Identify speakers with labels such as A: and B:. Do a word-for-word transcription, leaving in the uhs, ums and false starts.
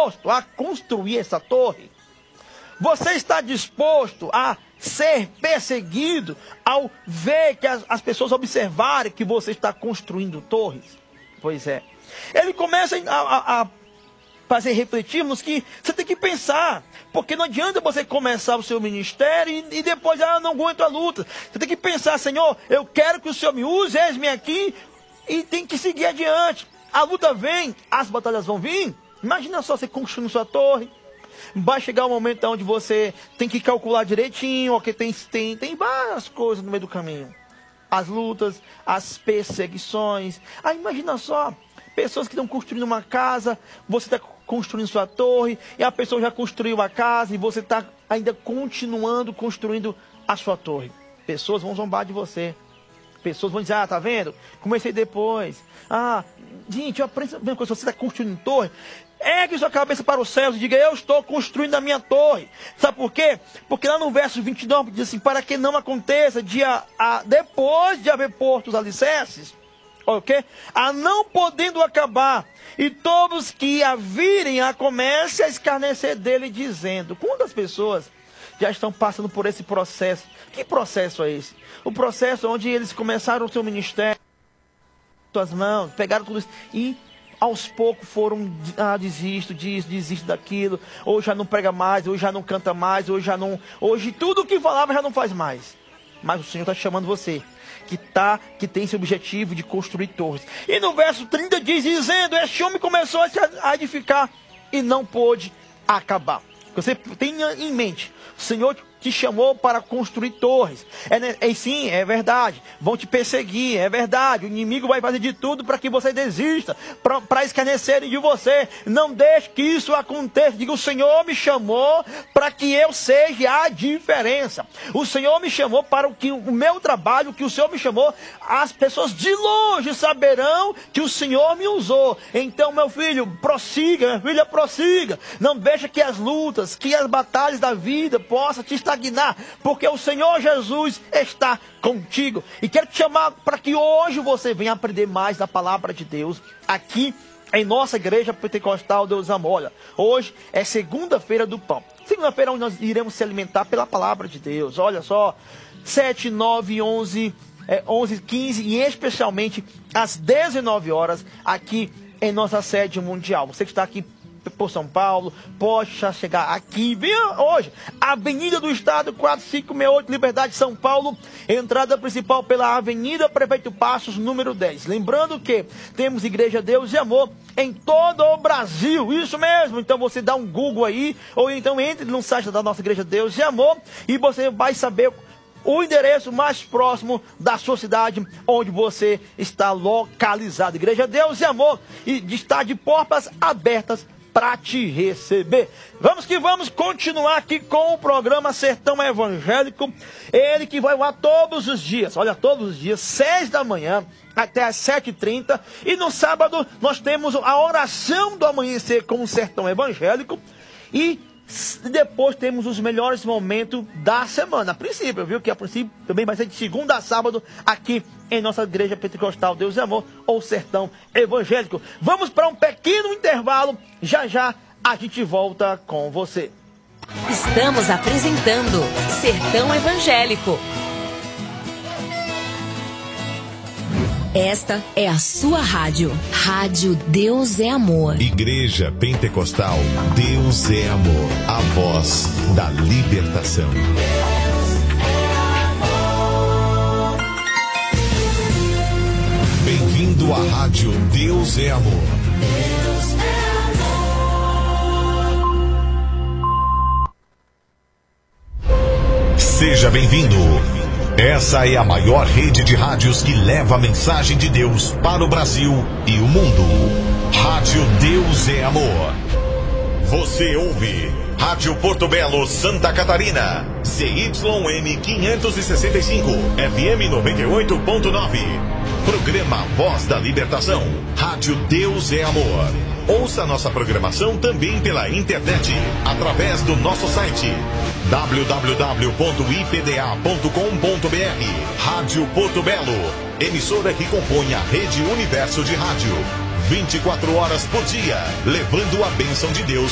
A: disposto a construir essa torre? Você está disposto a ser perseguido ao ver que as, as pessoas observarem que você está construindo torres? Pois é. Ele começa a, a, a fazer refletirmos que você tem que pensar, porque não adianta você começar o seu ministério e, e depois, ah, não aguento a luta. Você tem que pensar, Senhor, eu quero que o Senhor me use, eis-me aqui, e tem que seguir adiante. A luta vem, as batalhas vão vir. Imagina só você construindo sua torre. Vai chegar um momento onde você tem que calcular direitinho, porque tem, tem, tem várias coisas no meio do caminho. As lutas, as perseguições. Ah, imagina só, pessoas que estão construindo uma casa, você está construindo sua torre, e a pessoa já construiu a casa, e você está ainda continuando construindo a sua torre. Pessoas vão zombar de você. Pessoas vão dizer, ah, tá vendo? Comecei depois. Ah, gente, eu aprendo a mesma coisa, você está construindo torre. Ergue sua cabeça para os céus e diga, eu estou construindo a minha torre. Sabe por quê? Porque lá no verso vinte e nove diz assim, para que não aconteça de a, a, depois de haver posto os alicerces, ok? A não podendo acabar, e todos que a virem a comecem a escarnecer dele, dizendo, quantas pessoas já estão passando por esse processo? Que processo é esse? O processo onde eles começaram o seu ministério, suas mãos, pegaram tudo isso e aos poucos foram, ah, desisto disso, desisto daquilo, hoje já não prega mais, hoje já não canta mais, hoje já não, hoje tudo o que falava já não faz mais. Mas o Senhor está chamando você, que, tá, que tem esse objetivo de construir torres. E no verso trinta diz, dizendo, este homem começou a se edificar e não pôde acabar. Você tenha em mente, o Senhor te chamou para construir torres. É, é, sim, é verdade. Vão te perseguir, é verdade. O inimigo vai fazer de tudo para que você desista, para escarnecerem de você. Não deixe que isso aconteça. Diga, o Senhor me chamou para que eu seja a diferença. O Senhor me chamou para o, que, o meu trabalho, que o Senhor me chamou. As pessoas de longe saberão que o Senhor me usou. Então, meu filho, prossiga, minha filha, prossiga. Não deixe que as lutas, que as batalhas da vida possam te estagnar, porque o Senhor Jesus está contigo. E quero te chamar para que hoje você venha aprender mais da palavra de Deus aqui em nossa igreja pentecostal Deus Ama. Olha, hoje é segunda-feira do pão. Segunda-feira onde nós iremos se alimentar pela palavra de Deus. Olha só, sete, nove, onze, é, onze, quinze e especialmente às dezenove horas aqui em nossa sede mundial. Você que está aqui por São Paulo, pode chegar aqui, venha hoje, Avenida do Estado, quatro cinco seis oito, Liberdade, São Paulo, entrada principal pela Avenida Prefeito Passos, número dez. Lembrando que temos Igreja Deus e Amor em todo o Brasil, isso mesmo. Então você dá um Google aí, ou então entre no site da nossa Igreja Deus e Amor, e você vai saber o endereço mais próximo da sua cidade, onde você está localizado. Igreja Deus e Amor, e está de portas abertas para te receber. Vamos que vamos continuar aqui com o programa Sertão Evangélico. Ele que vai lá todos os dias, olha, todos os dias, seis da manhã até as sete e trinta. E no sábado nós temos a oração do amanhecer com o Sertão Evangélico. E depois temos os melhores momentos da semana. A princípio, viu? Que a princípio também vai ser de segunda a sábado aqui em nossa igreja pentecostal Deus e Amor, ou Sertão Evangélico. Vamos para um pequeno intervalo. Já já a gente volta com você.
B: Estamos apresentando Sertão Evangélico. Esta é a sua rádio. Rádio Deus é Amor.
C: Igreja Pentecostal Deus é Amor. A voz da libertação. Deus é amor. Bem-vindo à Rádio Deus é Amor. Deus é amor. Seja bem-vindo. Essa é a maior rede de rádios que leva a mensagem de Deus para o Brasil e o mundo. Rádio Deus é Amor. Você ouve Rádio Porto Belo, Santa Catarina, C Y M quinhentos e sessenta e cinco, F M noventa e oito ponto nove. Programa Voz da Libertação. Rádio Deus é Amor. Ouça nossa programação também pela internet, através do nosso site w w w ponto i p d a ponto com ponto b r. Rádio Porto Belo, emissora que compõe a rede Universo de Rádio. vinte e quatro horas por dia, levando a bênção de Deus